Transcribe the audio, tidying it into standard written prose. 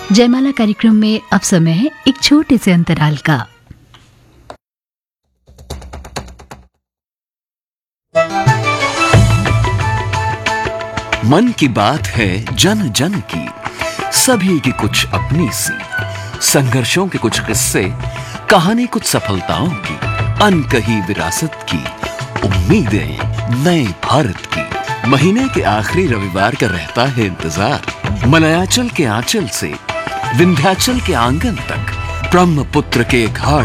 जयमाला कार्यक्रम में अब समय है एक छोटे से अंतराल का। मन की बात है जन जन की, सभी की कुछ अपनी सी, संघर्षों के कुछ किस्से, कहानी कुछ सफलताओं की, अनकही विरासत की, उम्मीदें नए भारत की। महीने के आखिरी रविवार का रहता है इंतजार। मलयाचल के आंचल से विंध्याचल के आंगन तक, ब्रह्मपुत्र के घाट